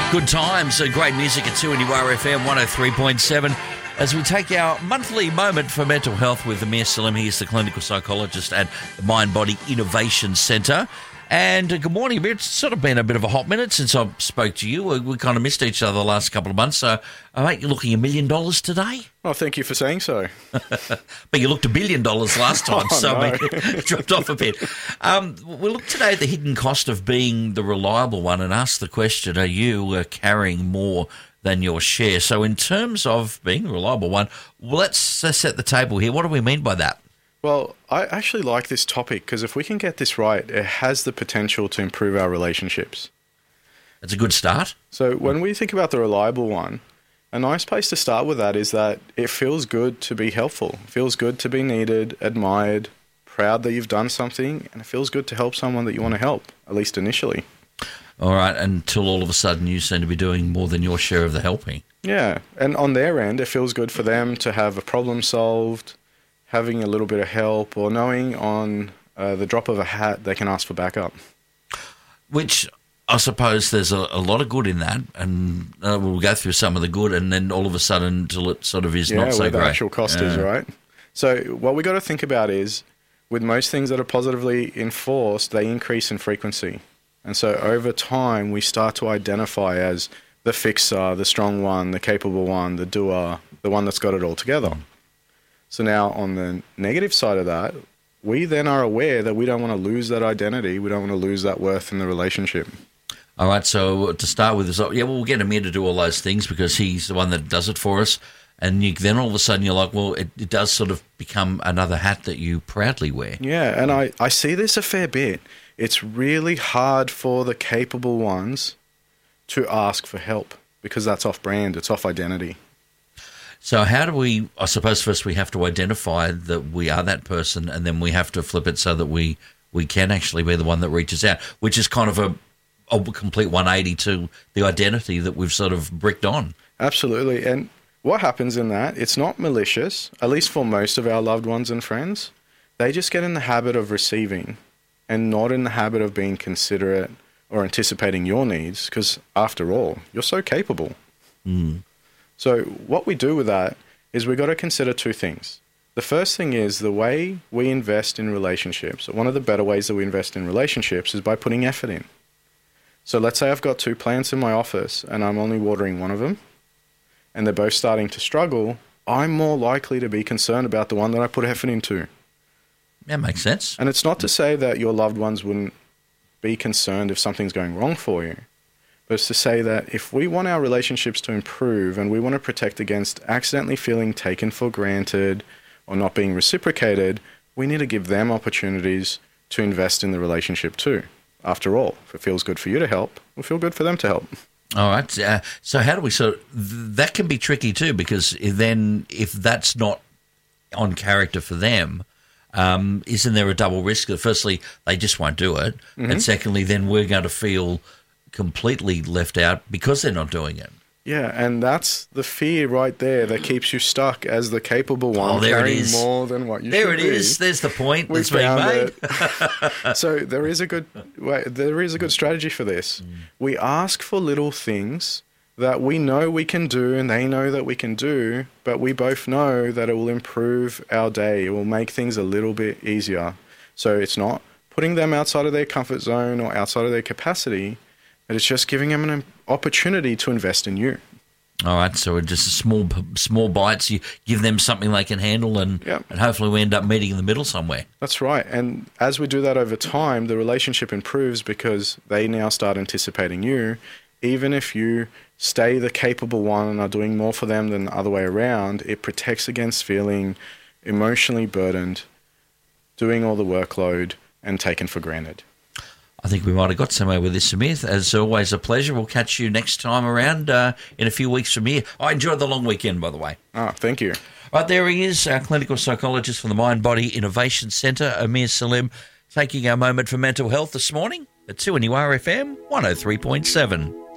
Good times, great music at 2NUR FM 103.7 as we take our monthly moment for mental health with Amir Salim. He is the clinical psychologist at the Mind Body Innovation Centre. And good morning, Amir. It's sort of been a bit of a hot minute since I spoke to you. We kind of missed each other the last couple of months. So, mate, you're looking $1 million today? Oh, thank you for saying so. But you looked $1 billion last time, so no. I mean, it dropped off a bit. We'll look today at the hidden cost of being the reliable one and ask the question, are you carrying more than your share? So in terms of being the reliable one, let's set the table here. What do we mean by that? Well, I actually like this topic because if we can get this right, it has the potential to improve our relationships. That's a good start. So when we think about the reliable one, a nice place to start with that is that it feels good to be helpful. It feels good to be needed, admired, proud that you've done something, and it feels good to help someone that you want to help, at least initially. All right, until all of a sudden you seem to be doing more than your share of the helping. Yeah, and on their end, it feels good for them to have a problem solved, having a little bit of help, or knowing on the drop of a hat they can ask for backup. Which I suppose there's a lot of good in that, and we'll go through some of the good, and then all of a sudden until it sort of is not so where great. the actual cost is, right? So what we got to think about is, with most things that are positively enforced, they increase in frequency. And so over time, we start to identify as the fixer, the strong one, the capable one, the doer, the one that's got it all together. So now on the negative side of that, we then are aware that we don't want to lose that identity. We don't want to lose that worth in the relationship. All right, so to start with, we'll get Amir to do all those things because he's the one that does it for us. And then all of a sudden you're like, well, it does sort of become another hat that you proudly wear. Yeah, and I see this a fair bit. It's really hard for the capable ones to ask for help because that's off-brand, it's off identity. So how do we, I suppose first we have to identify that we are that person, and then we have to flip it so that we can actually be the one that reaches out, which is kind of a complete 180 to the identity that we've sort of bricked on. Absolutely. And what happens in that, it's not malicious, at least for most of our loved ones and friends. They just get in the habit of receiving and not in the habit of being considerate or anticipating your needs, because after all, you're so capable. Mm. So what we do with that is we've got to consider two things. The first thing is the way we invest in relationships. One of the better ways that we invest in relationships is by putting effort in. So let's say I've got 2 plants in my office and I'm only watering one of them and they're both starting to struggle. I'm more likely to be concerned about the one that I put effort into. That makes sense. And it's not to say that your loved ones wouldn't be concerned if something's going wrong for you. But it's to say that if we want our relationships to improve and we want to protect against accidentally feeling taken for granted or not being reciprocated, we need to give them opportunities to invest in the relationship too. After all, if it feels good for you to help, it'll feel good for them to help. All right. So how do we that can be tricky too, because then if that's not on character for them, isn't there a double risk that firstly, they just won't do it, and secondly, then we're going to feel completely left out because they're not doing it? Yeah, and that's the fear right there that keeps you stuck as the capable one, there it carrying is. more than what you There should it be. is. There's the point We that's being found made. So there is a good strategy for this. We ask for little things that we know we can do and they know that we can do, but we both know that it will improve our day. It will make things a little bit easier. So it's not putting them outside of their comfort zone or outside of their capacity, but it's just giving them an opportunity to invest in you. All right, so just small bites. You give them something they can handle, and hopefully we end up meeting in the middle somewhere. That's right. And as we do that over time, the relationship improves because they now start anticipating you. Even if you stay the capable one and are doing more for them than the other way around, it protects against feeling emotionally burdened, doing all the workload, and taken for granted. I think we might have got somewhere with this, Samir. As always, a pleasure. We'll catch you next time around in a few weeks from here. I enjoyed the long weekend, by the way. Thank you. Right, there he is, our clinical psychologist from the Mind Body Innovation Centre, Amir Salim, taking our moment for mental health this morning at 2NUR FM 103.7.